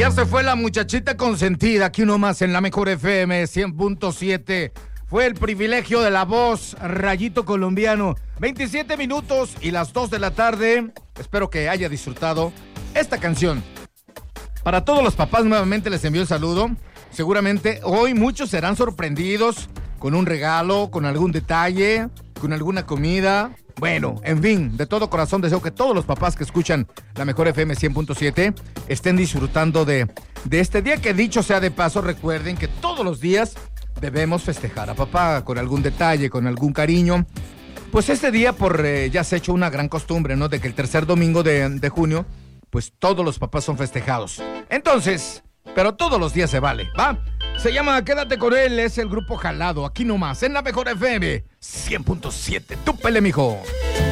Ya se fue la muchachita consentida, aquí nomás en la mejor FM 100.7. Fue el privilegio de la voz, Rayito Colombiano. 27 minutos y las 2 de la tarde. Espero que haya disfrutado esta canción. Para todos los papás nuevamente les envío el saludo. Seguramente hoy muchos serán sorprendidos con un regalo, con algún detalle, con alguna comida. Bueno, en fin, de todo corazón deseo que todos los papás que escuchan la mejor FM 100.7 estén disfrutando de este día, que dicho sea de paso, recuerden que todos los días debemos festejar a papá con algún detalle, con algún cariño. Pues este día ya se ha hecho una gran costumbre, ¿no? De que el tercer domingo de junio, pues todos los papás son festejados. Entonces, pero todos los días se vale, ¿va? Se llama Quédate con él, es el grupo Jalado, aquí nomás, en la mejor FM 100.7. Tú pele, mijo.